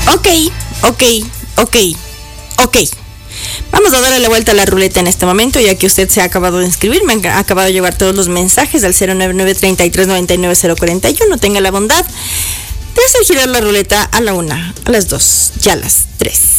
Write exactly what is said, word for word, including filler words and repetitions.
Ok, ok, ok, ok. Vamos a darle la vuelta a la ruleta en este momento, ya que usted se ha acabado de inscribir. Me han acabado de llevar todos los mensajes al cero nueve nueve, treinta y tres, noventa y nueve, cero cuarenta y uno. Tenga la bondad de hacer girar la ruleta a la una, a las dos y a las tres.